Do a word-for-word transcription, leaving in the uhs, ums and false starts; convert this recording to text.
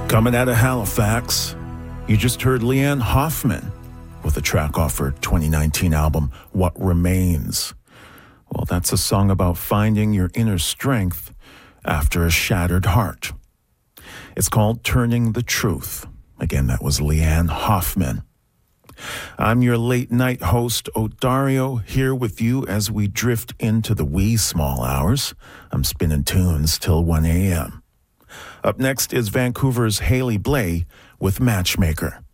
Coming out of Halifax, you just heard Leanne Hoffman with a track off her twenty nineteen album, What Remains. Well, that's a song about finding your inner strength after a shattered heart. It's called Turning the Truth. Again, that was Leanne Hoffman. I'm your late night host, Odario, here with you as we drift into the wee small hours. I'm spinning tunes till one a.m. Up next is Vancouver's Haley Blay with Matchmaker.